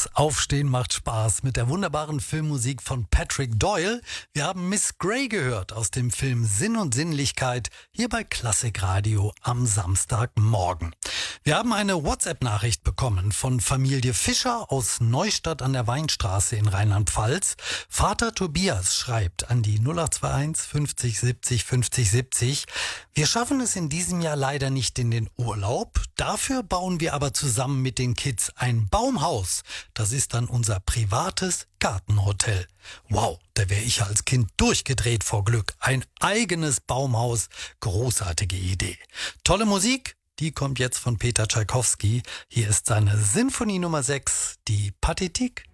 Aufstehen macht Spaß mit der wunderbaren Filmmusik von Patrick Doyle. Wir haben Miss Grey gehört aus dem Film Sinn und Sinnlichkeit hier bei Klassikradio am Samstagmorgen. Wir haben eine WhatsApp-Nachricht bekommen von Familie Fischer aus Neustadt an der Weinstraße in Rheinland-Pfalz. Vater Tobias schreibt an die 0821 50 70 50 70. Wir schaffen es in diesem Jahr leider nicht in den Urlaub. Dafür bauen wir aber zusammen mit den Kids ein Baumhaus. Das ist dann unser privates Gartenhotel. Wow, da wäre ich als Kind durchgedreht vor Glück. Ein eigenes Baumhaus. Großartige Idee. Tolle Musik. Die kommt jetzt von Peter Tschaikowski. Hier ist seine Sinfonie Nummer 6, die Pathétique.